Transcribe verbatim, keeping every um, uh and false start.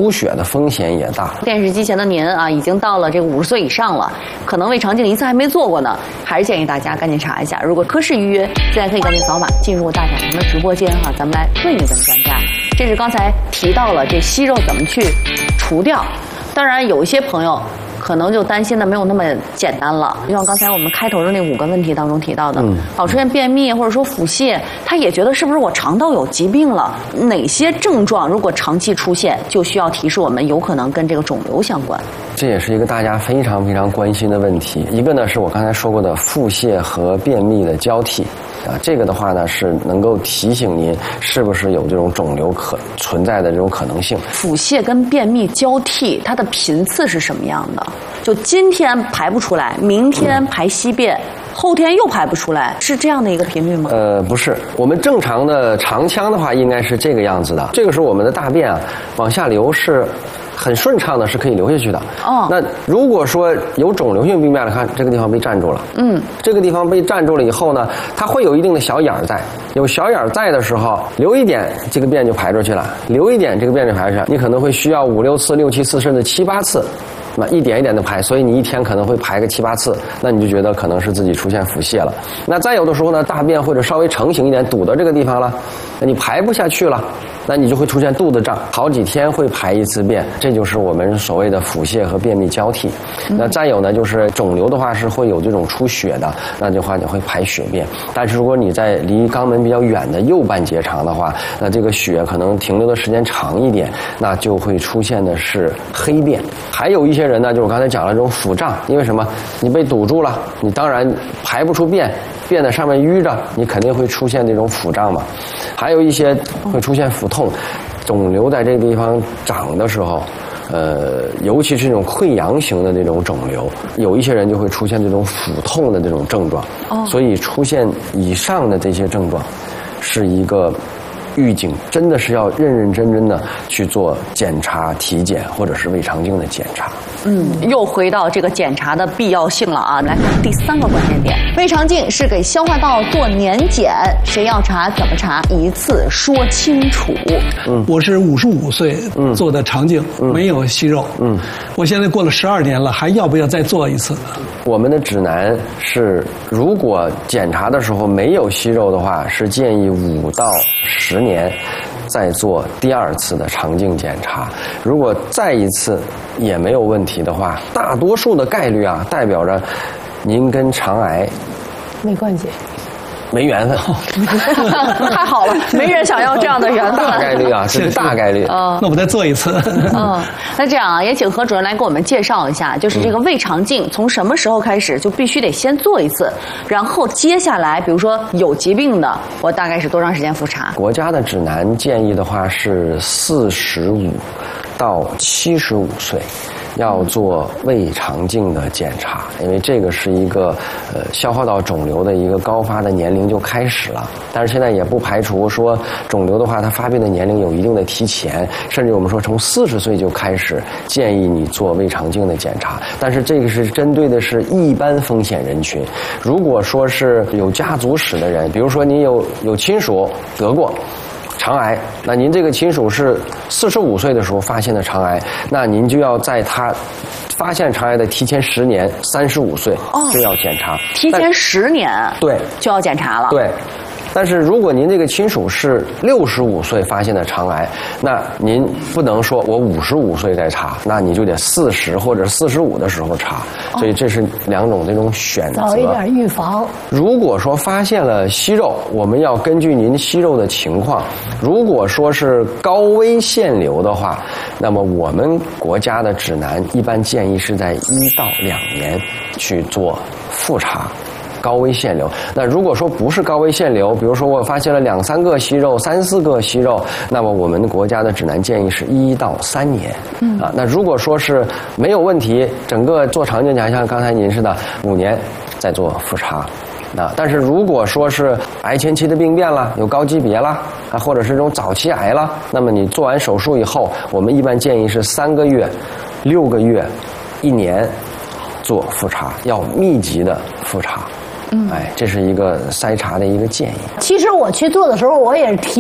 出血的风险也大。 电视机前的您啊，已经到了这个五十岁以上了，可能胃肠镜一次还没做过呢，还是建议大家赶紧查一下。如果科室预约，现在可以赶紧扫码进入大讲堂的直播间哈、啊，咱们来问一问专家。这是刚才提到了这息肉怎么去除掉，当然有一些朋友可能就担心的没有那么简单了，就像刚才我们开头的那五个问题当中提到的，嗯，老出现便秘或者说腹泻，他也觉得是不是我肠道有疾病了？哪些症状如果长期出现，就需要提示我们有可能跟这个肿瘤相关？ 这也是一个大家非常非常关心的问题。一个呢是我刚才说过的腹泻和便秘的交替。啊，这个的话呢是能够提醒您是不是有这种肿瘤可存在的这种可能性。 腹泻跟便秘交替，它的频次是什么样的？就今天排不出来，明天排稀便，嗯、后天又排不出来，是这样的一个频率吗？ 呃，不是，我们正常的肠腔的话应该是这个样子的。这个时候我们的大便啊往下流是很顺畅的，是可以流下去的。哦，那如果说有肿瘤性病变了，看这个地方被占住了，嗯，这个地方被占住了以后呢，它会有一定的小眼儿在，有小眼儿在的时候，流一点这个便就排出去了，流一点这个便就排出去了，你可能会需要五六次、六七次，甚至七八次。那一点一点的排，所以你一天可能会排个七八次，那你就觉得可能是自己出现腹泻了。那再有的时候呢，大便或者稍微成型一点，堵到这个地方了，那你排不下去了，那你就会出现肚子胀，好几天会排一次便，这就是我们所谓的腹泻和便秘交替。嗯、那再有呢，就是肿瘤的话是会有这种出血的，那的话你会排血便。但是如果你在离肛门比较远的右半结肠的话，那这个血可能停留的时间长一点，那就会出现的是黑便。还有一些人呢，就是我刚才讲了这种腹胀，因为什么？你被堵住了，你当然排不出便，便在上面淤着，你肯定会出现这种腹胀嘛。还有一些会出现腹痛，肿瘤在这个地方长的时候，呃，尤其是这种溃疡型的这种肿瘤，有一些人就会出现这种腹痛的这种症状。哦，所以出现以上的这些症状，是一个预警，真的是要认认真真的去做检查、体检或者是胃肠镜的检查。 嗯，又回到这个检查的必要性了啊！来看第三个关键点，胃肠镜是给消化道做年检，谁要查怎么查，一次说清楚。 嗯，我是五十五岁做的肠镜，嗯、没有息肉。嗯，我现在过了十二年了，还要不要再做一次？ 我们的指南是，如果检查的时候没有息肉的话，是建议五到十年再做第二次的肠镜检查。如果再一次也没有问题的话，大多数的概率啊，代表着您跟肠癌没关系。 没缘分， 太好了，没人想要这样的缘分。 大概率啊，这是大概率。 嗯，那我再做一次。 嗯，那这样啊，也请何主任来给我们介绍一下，就是这个胃肠镜从什么时候开始就必须得先做一次，然后接下来，比如说有疾病的，我大概是多长时间复查？ 国家的指南建议的话是四十五到七十五岁。要做胃肠镜的检查，因为这个是一个呃消化道肿瘤的一个高发的年龄就开始了。但是现在也不排除说肿瘤的话，它发病的年龄有一定的提前，甚至我们说从四十岁就开始建议你做胃肠镜的检查。但是这个是针对的是一般风险人群。如果说是有家族史的人，比如说你有有亲属得过肠癌，那您这个亲属是四十五岁的时候发现的肠癌，那您就要在他发现肠癌的提前十年，三十五岁就要检查。 提前十年， 对， 就要检查了。 对。但是如果您这个亲属是六十五岁发现的肠癌，那您不能说我五十五岁再查，那你就得四十或者四十五的时候查，所以这是两种这种选择。 早一点预防。 如果说发现了息肉，我们要根据您息肉的情况，如果说是高危腺瘤的话，那么我们国家的指南一般建议是在一到两年去做复查。高危腺瘤，那如果说不是高危腺瘤，比如说我发现了两三个息肉、三四个息肉，那么我们国家的指南建议是一到三年。嗯啊，那如果说是没有问题，整个做肠镜检查像刚才您似的，五年再做复查。啊，但是如果说是癌前期的病变了，有高级别了啊，或者是这种早期癌了，那么你做完手术以后，我们一般建议是三个月、六个月、一年做复查，要密集的复查。嗯，哎，这是一个筛查的一个建议。 其实我去做的时候，我也是提